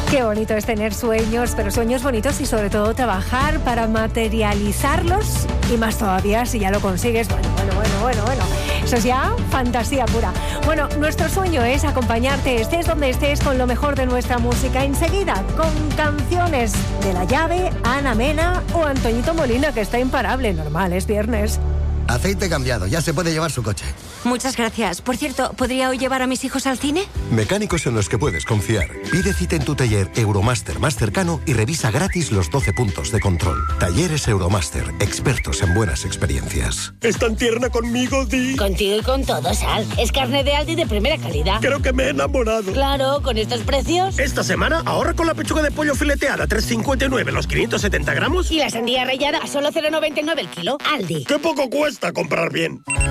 Qué bonito es tener sueños, pero sueños bonitos y sobre todo trabajar para materializarlos y más todavía si ya lo consigues. Bueno. Eso es ya fantasía pura. Bueno, nuestro sueño es acompañarte, estés donde estés, con lo mejor de nuestra música. Enseguida, con canciones de La Llave, Ana Mena o Antoñito Molina, que está imparable. Normal, es viernes. Aceite cambiado, ya se puede llevar su coche. Muchas gracias. Por cierto, ¿podría hoy llevar a mis hijos al cine? Mecánicos en los que puedes confiar. Pide cita en tu taller Euromaster más cercano y revisa gratis los 12 puntos de control. Talleres Euromaster, expertos en buenas experiencias. ¿Es tan tierna conmigo, Di? Contigo y con todo, Sal. Es carne de Aldi de primera calidad. Creo que me he enamorado. Claro, con estos precios. Esta semana ahorra con la pechuga de pollo fileteada, 3,59 los 570 gramos. Y la sandía rallada a solo 0,99 el kilo. Aldi. ¡Qué poco cuesta comprar bien!